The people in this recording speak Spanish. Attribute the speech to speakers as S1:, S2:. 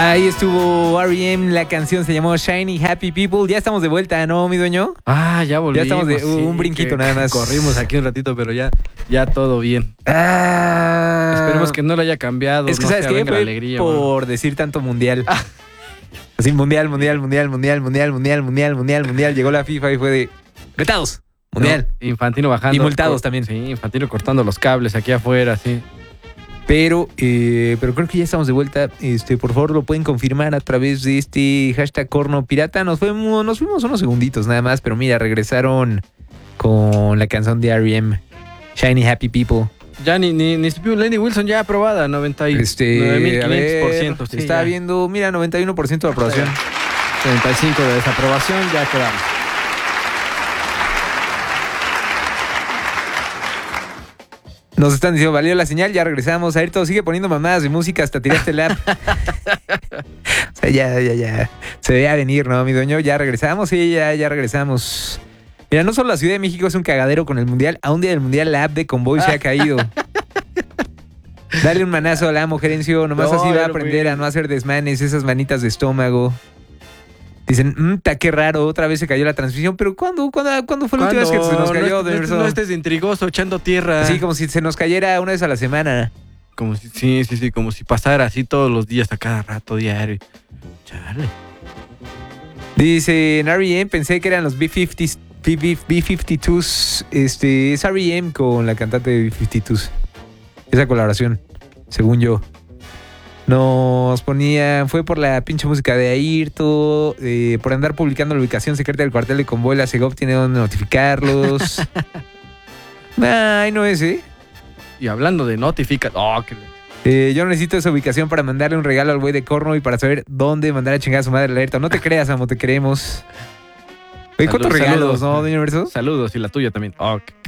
S1: Ahí estuvo R.E.M., la canción se llamó Shiny Happy People. Ya estamos de vuelta, ¿no, mi dueño?
S2: Ya volvimos.
S1: Ya estamos de un brinquito nada más.
S2: Corrimos aquí un ratito, pero ya todo bien. Esperemos que no lo haya cambiado.
S1: Es que, ¿sabes qué?
S2: Venga la alegría,
S1: por decir tanto mundial. Así, mundial. Llegó la FIFA y fue de... ¡Retados! Mundial.
S2: No, Infantino bajando.
S1: Y multados también.
S2: Sí, Infantino cortando los cables aquí afuera, sí.
S1: Pero creo que ya estamos de vuelta. Por favor, lo pueden confirmar a través de este hashtag Corno Pirata. Nos fuimos unos segunditos nada más, pero mira, regresaron con la canción de R.E.M., Shiny Happy People.
S2: Ya ni Lenny Wilson ya aprobada, 99.500%. Sí,
S1: está viendo, mira, 91% de aprobación.
S2: 35% de desaprobación, ya quedamos.
S1: Nos están diciendo, valió la señal, ya regresamos. Ayrton sigue poniendo mamadas de música hasta tiraste el app. O sea, ya. Se veía venir, ¿no, mi dueño? Ya regresamos, sí, ya regresamos. Mira, no solo la Ciudad de México es un cagadero con el Mundial, a un día del Mundial la app de Convoy se ha caído. Dale un manazo a la Gerencio, nomás así va a aprender a no hacer desmanes, esas manitas de estómago. Dicen, qué raro, otra vez se cayó la transmisión, pero ¿cuándo fue la última vez que se nos cayó?
S2: No estés de intrigoso, echando tierra.
S1: Sí, como si se nos cayera una vez a la semana.
S2: Como si, sí, como si pasara así todos los días, a cada rato, diario. Chale.
S1: Dice, en R.E.M. pensé que eran los B-52s, es R.E.M. con la cantante de B-52s. Esa colaboración, según yo. Nos ponían, fue por la pinche música de Ayrton, por andar publicando la ubicación secreta del cuartel de Convoy, la Segov tiene donde notificarlos. Ay, no es,
S2: Y hablando de notificar...
S1: yo necesito esa ubicación para mandarle un regalo al güey de Corno y para saber dónde mandar a chingar a su madre el Ayrton. No te creas, amo, te queremos. Oye, ¿cuántos regalos, no, doña Verso?
S2: Saludos, y la tuya también.